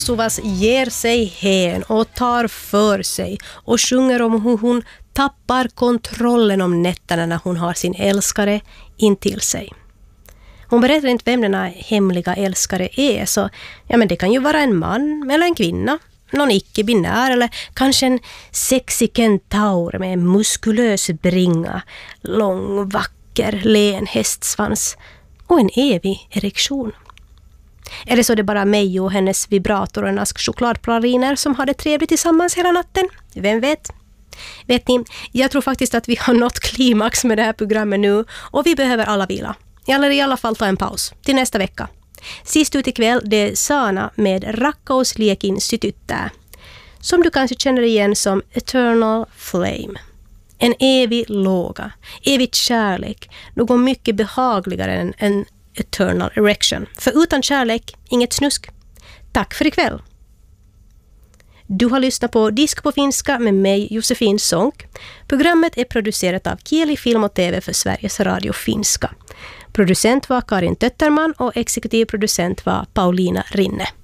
Suvas ger sig hän och tar för sig och sjunger om hur hon tappar kontrollen om nätterna när hon har sin älskare intill sig. Hon berättar inte vem denna hemliga älskare är, så men det kan ju vara en man eller en kvinna, någon icke-binär eller kanske en sexig kentaur med en muskulös bringa, lång, vacker, len hästsvans och en evig erektion. Eller så är det bara mig och hennes vibrator och en ask chokladpraliner som har det trevligt tillsammans hela natten. Vem vet? Vet ni, jag tror faktiskt att vi har nått klimax med det här programmet nu och vi behöver alla vila. Eller i alla fall ta en paus till nästa vecka. Sist ut ikväll det är Sana med Rakkaus liekin sytyttää, som du kanske känner igen som Eternal Flame. En evig låga, evigt kärlek, något mycket behagligare än en Eternal Erection. För utan kärlek, inget snusk. Tack för ikväll. Du har lyssnat på Disk på finska med mig, Josefin Sonck. Programmet är producerat av Kieli Film och TV för Sveriges Radio Finska. Producent var Karin Tötterman och exekutiv producent var Paulina Rinne.